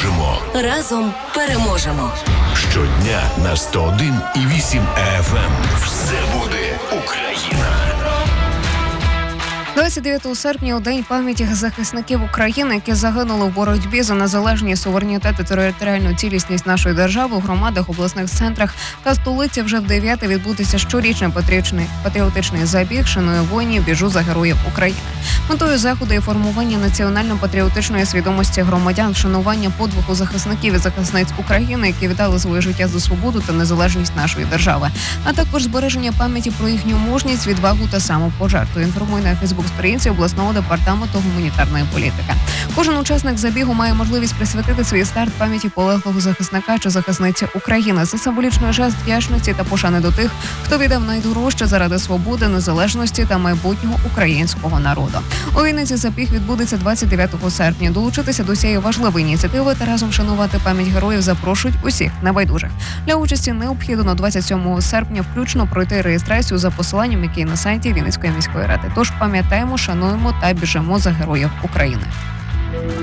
допоможемо. Разом переможемо. Щодня на 101,8 FM. Все буде Україна. 29 серпня у День пам'яті захисників України, які загинули в боротьбі за незалежність, суверенітет і територіальну цілісність нашої держави у громадах, обласних центрах та столиці вже в 9 відбудеться щорічний патріотичний забіг «Шаную воїнів, біжу за героїв України». Метою заходу є формування національно-патріотичної свідомості громадян, вшанування подвигу захисників і захисниць України, які віддали своє життя за свободу та незалежність нашої держави, а також збереження пам'яті про їхню мужність, відвагу та самопожертву. Інформує на Фейсбук-сторінці обласного департаменту гуманітарної політики. Кожен учасник забігу має можливість присвятити свій старт пам'яті полеглого захисника чи захисниці України. Це символічний жест вдячності та пошани до тих, хто віддав найдорожче заради свободи, незалежності та майбутнього українського народу. У Вінниці забіг відбудеться 29 серпня. Долучитися до цієї важливої ініціативи та разом шанувати пам'ять героїв запрошують усіх небайдужих. Для участі необхідно 27 серпня включно пройти реєстрацію за посиланням, яке є на сайті Вінницької міської ради. Тож пам'ятаємо, шануємо та біжимо за героїв України.